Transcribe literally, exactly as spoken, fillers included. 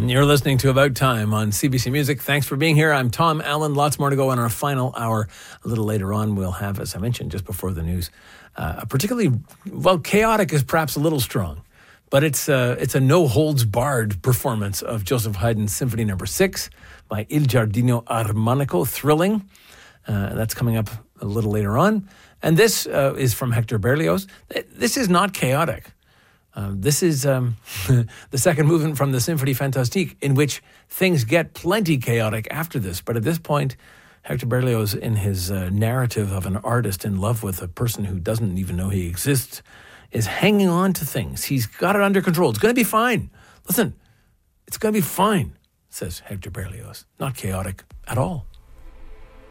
You're listening to About Time on C B C Music. Thanks for being here. I'm Tom Allen. Lots more to go in our final hour. A little later on, we'll have, as I mentioned just before the news, uh, a particularly, well, chaotic is perhaps a little strong, but it's, uh, it's a no-holds-barred performance of Joseph Haydn's Symphony Number Six by Il Giardino Armonico. Thrilling. Uh, that's coming up a little later on. And this uh, is from Hector Berlioz. This is not chaotic. Uh, this is um, the second movement from the Symphonie Fantastique, in which things get plenty chaotic after this. But at this point, Hector Berlioz, in his uh, narrative of an artist in love with a person who doesn't even know he exists, is hanging on to things. He's got it under control. It's going to be fine. Listen, it's going to be fine, says Hector Berlioz. Not chaotic at all.